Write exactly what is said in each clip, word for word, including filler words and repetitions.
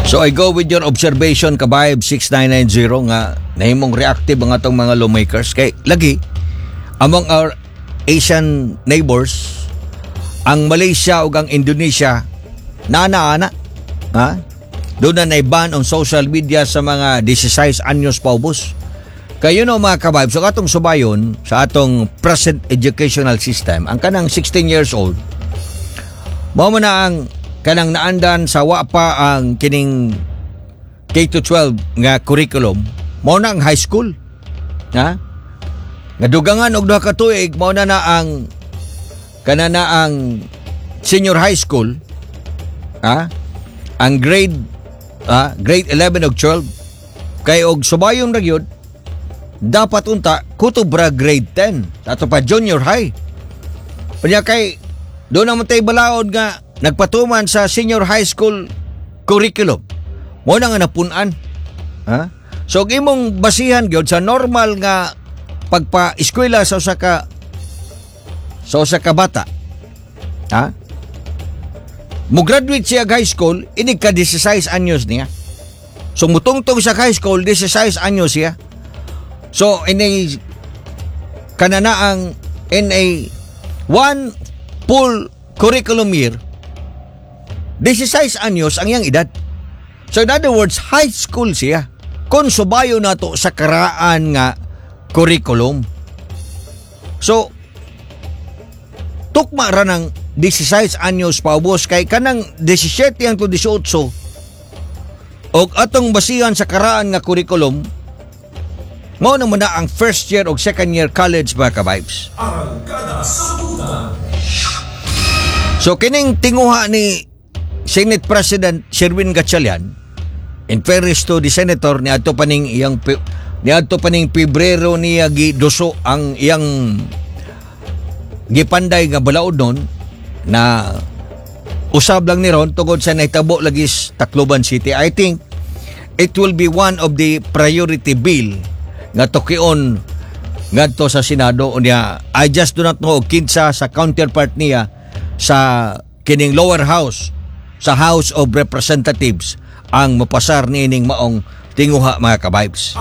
So I go with your observation kabayb six nine nine zero nga nahimong reactive ang atong mga lawmakers kay lagi among our Asian neighbors ang Malaysia ug ang Indonesia naana-ana ha doon na naiban on social media sa mga sixteen anyos paubos. Kayo no mga kabayb, so atong subayon sa atong present educational system ang kanang sixteen years old mao man na ang kanang naandan sa wa pa ang kining K to twelve nga curriculum mao na ang high school ha nga dugangan og duha ka tuig mao na na ang kana na ang senior high school ha ang grade ha grade eleven ug twelve kay og subayon ra gyud dapat unta kutubra grade ten ato pa junior high unya kay do na man tay balaod nga nagpatuman sa senior high school curriculum mo na nga napun-an ha so imong basihan gyud sa normal nga pagpa-eskwela sa usa ka sa usa ka bata ha mo graduate siya high school ini ka sixteen anyos niya so mutungtong sa high school sixteen anyos siya so ini kanana ang in a one full curriculum year sixteen anyos ang iyang edad. So in other words, high school siya. Kung subayo na to sa karaan nga curriculum. So, tukma ra ng sixteen anyos paubos kay kanang seventeen ang to eighteen. O atong basihan sa karaan nga curriculum, mao naman na ang first year o second year college mga ka-vibes. So kining tinguha ni Senate President Sherwin Gatchalian in fairness to the senator ni adto paning iyang ni adto paning Pebrero niya giduso ang iyang gipanday nga balaod nun na usab lang ni ron tungod sa nahitabo lagi Tacloban City. I think it will be one of the priority bill nga tukion ngadto sa Senado unya. I just do not know kinsa sa counterpart niya sa kining lower house sa House of Representatives ang mapasar niining maong tinguha mga ka-vibes.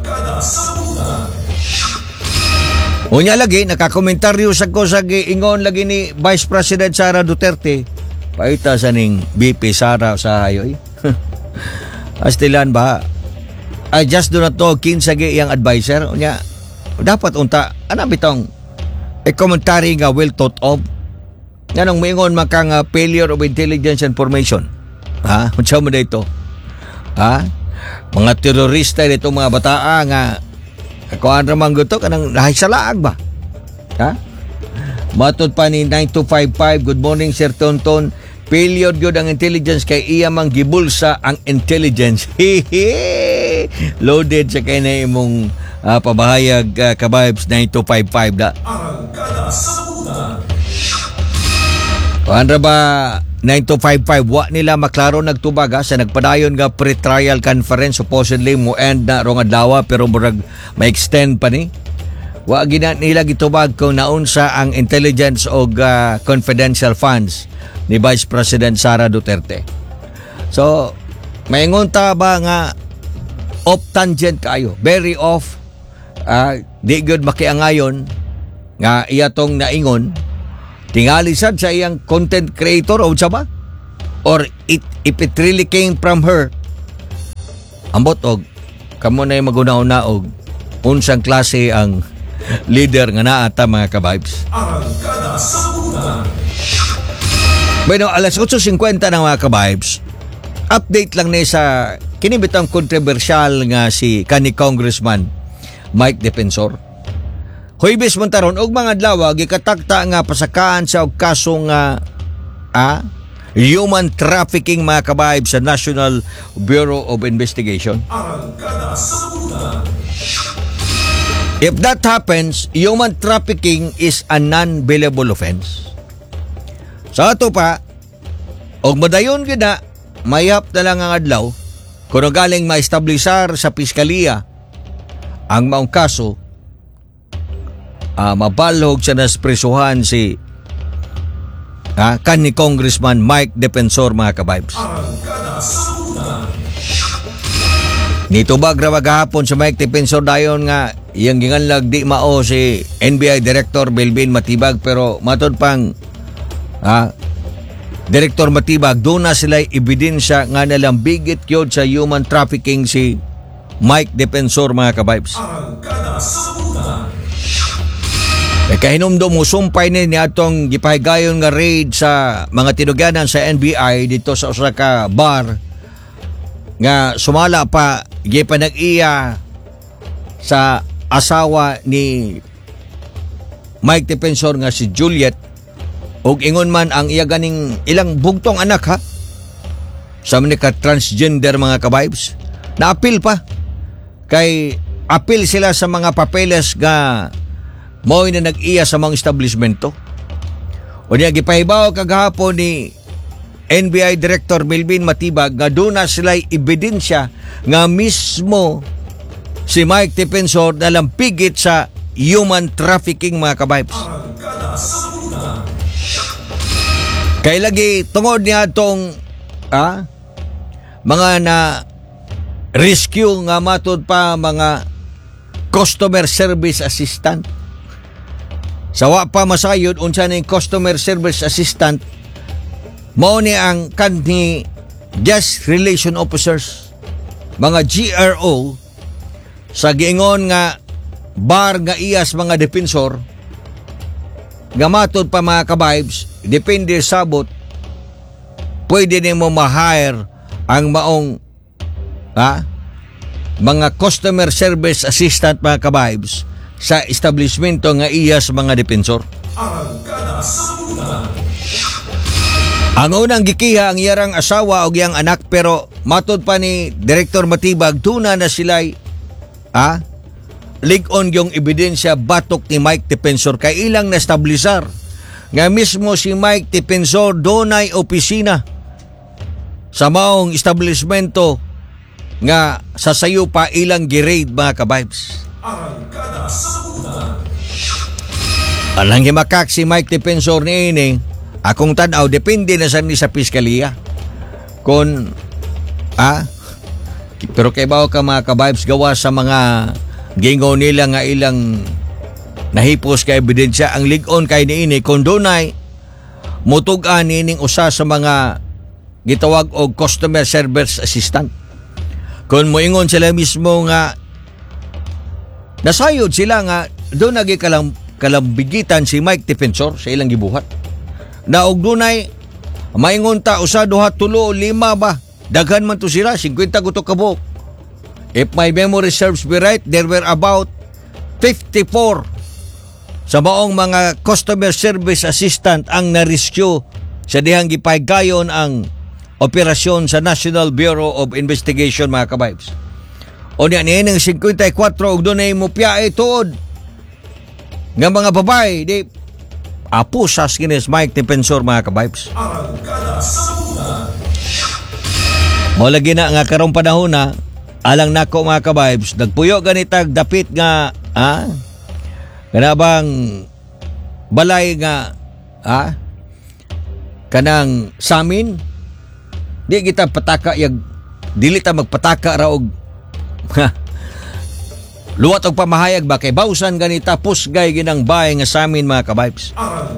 Unya lagi nakakomentaryo sa ko sa giingon lagi ni Vice President Sara Duterte paita sa ning B P Sara sa hayoy. Astilan ba? I just do not know kinsa gi iyang advisor unya dapat unta ana bitong e commentary nga well thought of. Yanong moingon makang uh, failure of intelligence information. Ha? Unsa mo dito? Ha? Mga terorista dito mga bataa nga kuan ra man gusto kanang nahisalaag ba? Ha? Matod pa ni nine two five five, good morning Sir Tonton. Failure gyud ang intelligence kay iya mang gibulsa ang intelligence. Loaded sa kay na imong uh, pabahayag uh, ka-vibes nine two five five da. Kuan ra ba nine two five five wa nila maklaro nagtubag ha, sa nagpadayon nga pre-trial conference supposedly mo end na rong adlaw pero murag ma-extend pa ni. Wa gina nila gitubag kung naunsa ang intelligence o uh, confidential funds ni Vice President Sara Duterte. So maingon ta ba nga off tangent kayo, very off, uh, di good makiangayon nga iya tong naingon tingali sad sa iyang content creator o sa ba? Or it, if it really came from her, ambot og kamo na yung magunaw-na og unsang klase ang leader nga naata mga ka-vibes. Bueno, alas eight fifty na mga ka-vibes. Update lang ni sa kinibitang kontrobersyal nga si kani Congressman Mike Defensor. Huybes montaron og mga adlaw gikatakta nga pasakaan sa og kaso nga ah, human trafficking mga kabayb sa National Bureau of Investigation. If that happens, human trafficking is a non-bailable offense. Sa ato pa, og madayon gyud na mayap na lang ang adlaw kung galing ma-establisar sa piskalya ang maong kaso. Uh, mabalhog sa naspresuhan si uh, kan ni Congressman Mike Defensor mga ka-vibes. Nitubag ra maghapon sa Mike Defensor dayon nga iyang ginganlag di mao si N B I Director Belvin Matibag, pero matod pang ah, Director Matibag doon na sila ebidensya nga nalambigit yun sa human trafficking si Mike Defensor, mga kabibes. E kahinumdum mo sumpay ni atong gipahigayon nga raid sa mga tinugyanan sa N B I dito sa usa ka bar nga sumala pa gipanag-iya sa asawa ni Mike Defensor nga si Juliet, ug ingon man ang iya ganing ilang bugtong anak ha sa mga transgender, mga kabibes, na apil pa kay apil sila sa mga papeles nga mao na nag-iya sa mga establishmento. O niya gipahibaw kagahapon ni N B I Director Melvin Matibag nga doon na sila'y ebidensya nga mismo si Mike Defensor nalampigit sa human trafficking, mga kabibes. Kay lagi tungod niya itong ah, mga na rescue nga matod pa mga customer service assistant. Sawa pa masayod unsa ning customer service assistant, mao ni ang kanhi guest relation officers, mga G R O sa giingon nga bar nga iyas mga defensor nga matod pa, mga kabibes, depende sabot pwede nimo ma-hire ang maong ha, mga customer service assistant, mga kabibes, sa establishmento nga iyas mga defensor. Ang unang gikiha ang iyarang asawa o iyang anak, pero matod pa ni Director Matibag tuna na sila'y ah, lig-on yung ebidensya batok ni Mike Defensor kay ilang na-establisar nga mismo si Mike Defensor donay opisina sa maong establishmento nga sa sayo pa ilang girade, mga kabibes. Alang himakak si Mike Defensor ni ini, akong tanaw depende na sa ni sa piskaliya kon ah, pero kay bawo ka, mga kabibes, gawa sa mga gingaw nila nga ilang nahipos ka ebidensya ang lig-on kay niini kung dunay mutugan nining usa sa mga gitawag og customer service assistant. Kung moingon sila mismo nga nasayod sila nga doon nagi kalam, kalambigitan si Mike Defensor sa ilang gibuhat. Na og dunay maingon ta usa duha tulo lima ba daghan man to sila fifty guto ka buok. If my memory serves me right, there were about fifty-four sa maong mga customer service assistant ang na-rescue sa dihang gipahigayon ang operasyon sa National Bureau of Investigation, mga kabibes. O niya niya ng fifty-four og doon ay mupiyae tuod nga mga babae di apusas kinis Mike Defensor, mga kabibes. Mo lagi na nga karong panahon na alang nako, mga kabibes, nagpuyo ganitag dapit nga ah, kanabang balay nga ah, kanang samin di kita pataka yag dili ta magpataka ra og luwat og pamahayag ba kay bawsan ganita pusgay ginang bahay nga samin, mga kabibes.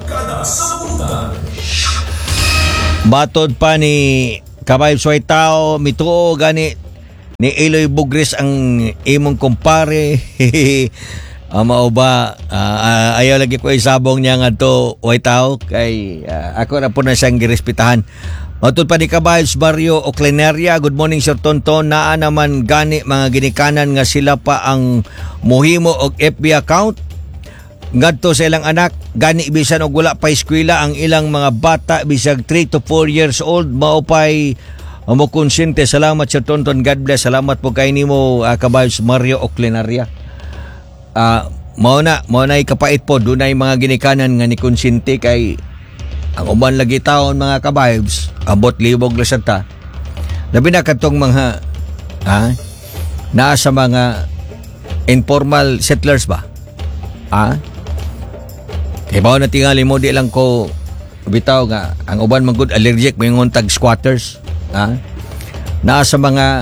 Batod pa ni kabibes way tao mituo gani ni Eloy Bugres ang imong kumpare. Uh, mao ba uh, uh, ayaw lagi ko isabong niya nga to way tao kay uh, ako na po na siyang girespetahan. Matod pa ni kabibes Barrio Oclenaria, good morning Sir Tonton, naa naman gani mga ginikanan nga sila pa ang muhimo og F B account ngadto sa ilang anak gani bisan og wala pa eskwela ang ilang mga bata bisag three to four years old mao pay mo konsente. Salamat Sir Tonton, God bless. Salamat po kay nimo uh, kabibes Mario Oclenaria. Ah, uh, mao na mao na kapait po dunay mga ginikanan nga ni konsente kay ang uban lagi taon, mga kabibes, abot libog lasata. Labi na katong mga ha, naa sa mga informal settlers ba? Ha? Kaya ba na tingali mo, di lang ko bitaw nga ang uban man good allergic may ngontag squatters. Ha? Naa sa mga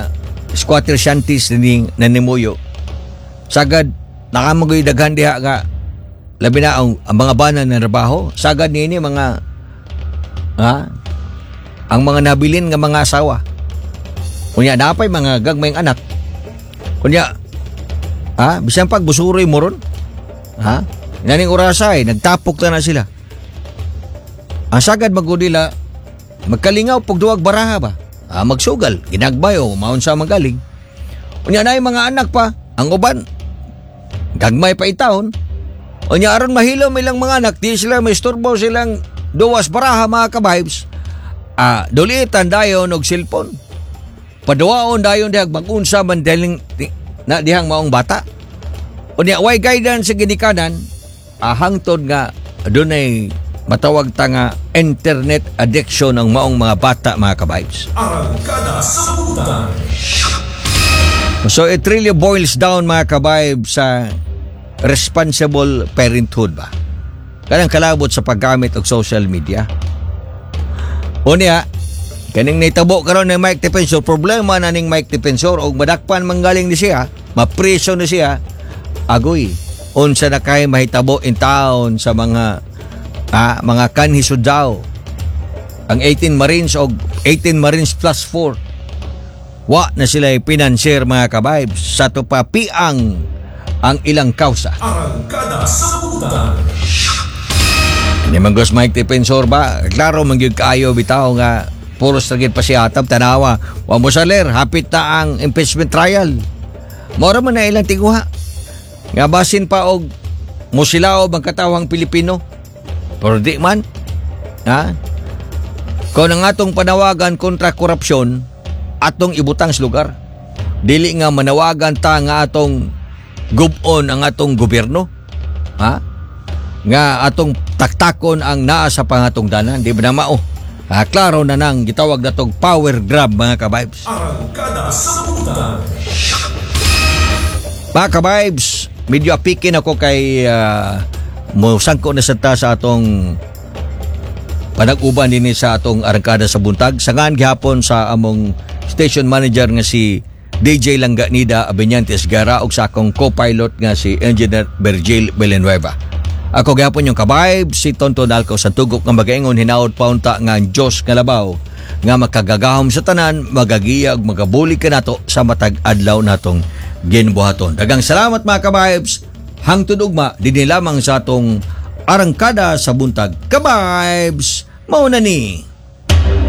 squatter shanties ni nanimuyo. Sagad nakamagoy daghan diha nga labi na ang, ang mga bana na trabaho. Sagad nini mga ha, ang mga nabilin nga mga asawa. Kunya napay mga gagmayng anak. Kunya ha, bisan pag busuroy mo ron. Ha? Naning orasay, nagtapok na na sila. Ang sagad magudila magkalingaw pag duwag baraha ba? Ah, magsugal, ginagbay o maun sa magaling. Unya na yung mga anak pa, ang uban, gagmay pa itaon. Unya aron mahilo may lang mga anak, di sila may istorbo silang duwas baraha mga kabibes. Ah, dulitan dayon og cellphone. Paduwaon dayon dihag mag-unsa man daling na dihang maong bata. Unya way guidance sa ginikanan, ah, hangtod nga dunay matawag ta nga internet addiction ng maong mga bata mga kabibes. Arangkada sa Butan. So it really boils down mga kabibes sa responsible parenthood ba? Kanang kalabot sa paggamit og social media. Unya, kaning naitabo karon ng Mike Defensor, problema na ning Mike Defensor og madakpan manggaling ni siya, mapriso na siya, agoy, unsa na kay mahitabo in town sa mga Ah, mga kanhisod daw. Ang eighteen Marines o eighteen Marines plus four. Wa na sila pinansyer mga kabibes sa tupapiang ang ilang kausa. Arangkada sa Butan. Ni Manggos Mike Defensor ba? Klaro mangyud kaayo bitaw nga puros tagit pa si Atab tanawa. Wa mo saler, hapit na ang impeachment trial. Mora man na ilang tiguha. Nga basin pa og musilaob ang katawang Pilipino. Pero di man, ha? Kung ang atong panawagan kontra korupsyon, atong ibutang sa lugar. Dili nga manawagan ta nga atong gubon ang atong gobyerno. Ha? Nga atong taktakon ang naa sa pangatong danan. Di ba na mao? Ha, klaro na nang gitawag na tong power grab mga kabibes. Arangkada sa Butan. Mga kabibes, medyo apikin ako kay... Uh, Musangko na sa ta sa atong panag-uban din sa atong arangkada sa buntag. Sangan gihapon sa among station manager nga si D J Langganida Abeñantes Gara ug sa akong co-pilot nga si Engineer Virgil Villanueva. Ako gihapon yung kabayb si Tonton Alco sa tugok nga magaingon hinaot paunta nga ang Diyos nga labaw nga makagagahom sa tanan, magagiya ug magabuli ka nato sa matag adlaw natong ginbuhaton. Dagang salamat mga kabaybs. Hangtod ugma dinhi lamang sa atong arangkada sa buntag. Kabibes, mao na ni.